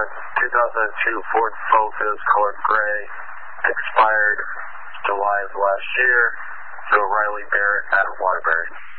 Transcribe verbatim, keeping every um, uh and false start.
a two thousand two Ford Focus, colored gray, expired July of last year, to Riley Barrett out of Waterbury.